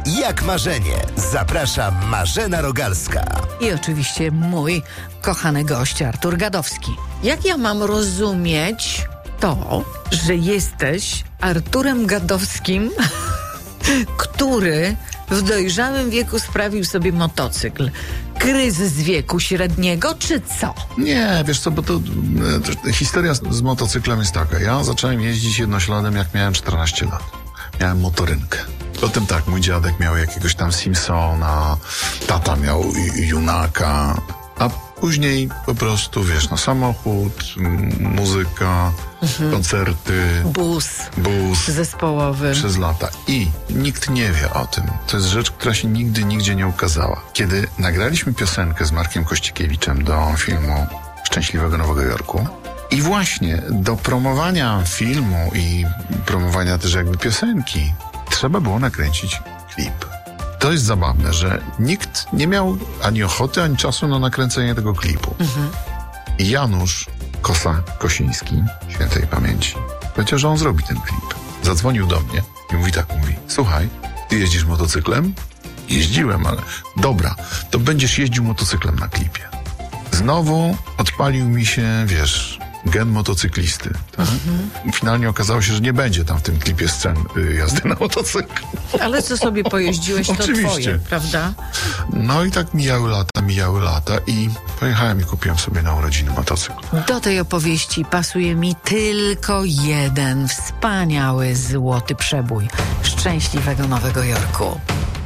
jak marzenie. Zaprasza Marzena Rogalska. I oczywiście mój kochany gość Artur Gadowski. Jak ja mam rozumieć to, że jesteś Arturem Gadowskim, który w dojrzałym wieku sprawił sobie motocykl? Kryzys wieku średniego, czy co? Nie, wiesz co, bo to historia z motocyklem jest taka. Ja zacząłem jeździć jednośladem, jak miałem 14 lat. Miałem motorynkę. Potem tak, mój dziadek miał jakiegoś tam Simpsona, tata miał Junaka, a później po prostu, wiesz, samochód, muzyka, koncerty, Bus zespołowy. Przez lata. I nikt nie wie o tym. To jest rzecz, która się nigdy, nigdzie nie ukazała. Kiedy nagraliśmy piosenkę z Markiem Kościkiewiczem do filmu Szczęśliwego Nowego Jorku i właśnie do promowania filmu i promowania też jakby piosenki trzeba było nakręcić klip. To jest zabawne, że nikt nie miał ani ochoty, ani czasu na nakręcenie tego klipu. I Janusz Kosiński, świętej pamięci, powiedział, że on zrobi ten klip. Zadzwonił do mnie i mówi: słuchaj, ty jeździsz motocyklem? Jeździłem, ale dobra, to będziesz jeździł motocyklem na klipie. Znowu odpalił mi się, wiesz, gen motocyklisty. Tak? Finalnie okazało się, że nie będzie tam w tym klipie scen jazdy na motocyklu. Ale co sobie pojeździłeś, to Oczywiście. twoje, prawda? No i tak mijały lata i pojechałem i kupiłem sobie na urodziny motocykl. Do tej opowieści pasuje mi tylko jeden wspaniały złoty przebój Szczęśliwego Nowego Jorku.